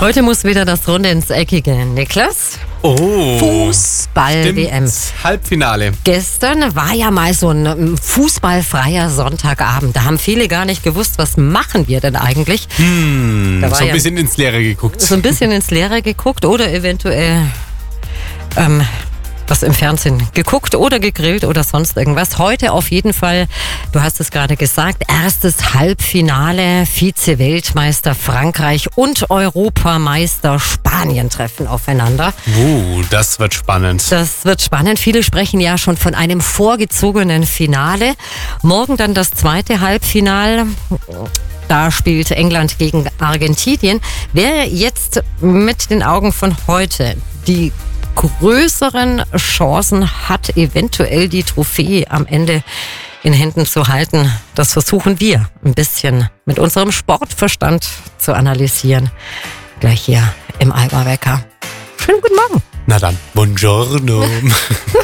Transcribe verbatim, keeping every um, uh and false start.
Heute muss wieder das Runde ins Eckige. Niklas? Oh, Fußball-W M. Halbfinale. Gestern war ja mal so ein fußballfreier Sonntagabend. Da haben viele gar nicht gewusst, was machen wir denn eigentlich? Hm, Da war so ein ja bisschen ins Leere geguckt. So ein bisschen ins Leere geguckt oder eventuell ähm, was im Fernsehen geguckt oder gegrillt oder sonst irgendwas. Heute auf jeden Fall, du hast es gerade gesagt, erstes Halbfinale, Vize-Weltmeister Frankreich und Europameister Spanien treffen aufeinander. Uh, das wird spannend. Das wird spannend. Viele sprechen ja schon von einem vorgezogenen Finale. Morgen dann das zweite Halbfinale. Da spielt England gegen Argentinien. Wer jetzt mit den Augen von heute die größeren Chancen hat, eventuell die Trophäe am Ende in Händen zu halten, das versuchen wir ein bisschen mit unserem Sportverstand zu analysieren. Gleich hier im Alba Wecker. Schönen guten Morgen. Na dann, buongiorno.